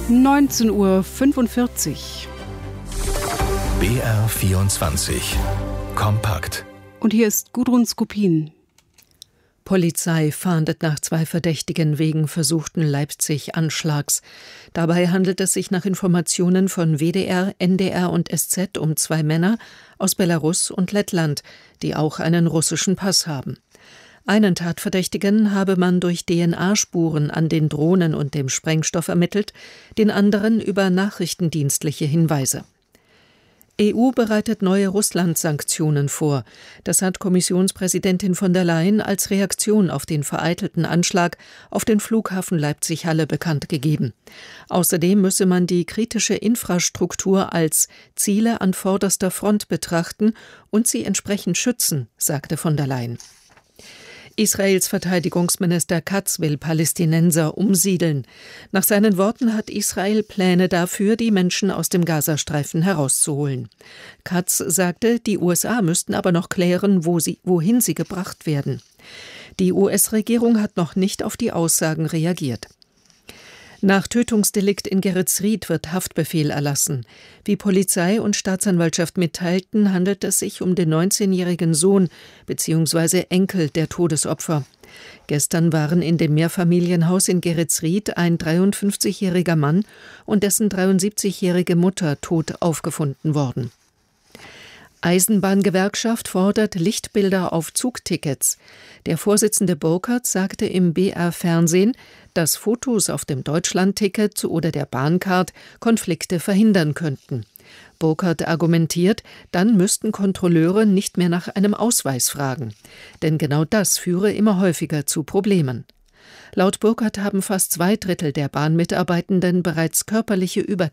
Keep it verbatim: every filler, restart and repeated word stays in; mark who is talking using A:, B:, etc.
A: neunzehn Uhr fünfundvierzig.
B: B R vierundzwanzig. Kompakt.
A: Und hier ist Gudrun Skopin.
C: Polizei fahndet nach zwei Verdächtigen wegen versuchten Leipzig-Anschlags. Dabei handelt es sich nach Informationen von W D R, N D R und S Z um zwei Männer aus Belarus und Lettland, die auch einen russischen Pass haben. Einen Tatverdächtigen habe man durch D N A-Spuren an den Drohnen und dem Sprengstoff ermittelt, den anderen über nachrichtendienstliche Hinweise. E U bereitet neue Russland-Sanktionen vor. Das hat Kommissionspräsidentin von der Leyen als Reaktion auf den vereitelten Anschlag auf den Flughafen Leipzig-Halle bekannt gegeben. Außerdem müsse man die kritische Infrastruktur als Ziele an vorderster Front betrachten und sie entsprechend schützen, sagte von der Leyen. Israels Verteidigungsminister Katz will Palästinenser umsiedeln. Nach seinen Worten hat Israel Pläne dafür, die Menschen aus dem Gazastreifen herauszuholen. Katz sagte, die U S A müssten aber noch klären, wo sie, wohin sie gebracht werden. Die U S-Regierung hat noch nicht auf die Aussagen reagiert. Nach Tötungsdelikt in Geretsried wird Haftbefehl erlassen. Wie Polizei und Staatsanwaltschaft mitteilten, handelt es sich um den neunzehnjährigen Sohn bzw. Enkel der Todesopfer. Gestern waren in dem Mehrfamilienhaus in Geretsried ein dreiundfünfzigjähriger Mann und dessen dreiundsiebzigjährige Mutter tot aufgefunden worden. Eisenbahngewerkschaft fordert Lichtbilder auf Zugtickets. Der Vorsitzende Burkert sagte im B R-Fernsehen, dass Fotos auf dem Deutschlandticket oder der Bahncard Konflikte verhindern könnten. Burkert argumentiert, dann müssten Kontrolleure nicht mehr nach einem Ausweis fragen. Denn genau das führe immer häufiger zu Problemen. Laut Burkert haben fast zwei Drittel der Bahnmitarbeitenden bereits körperliche Übergriffe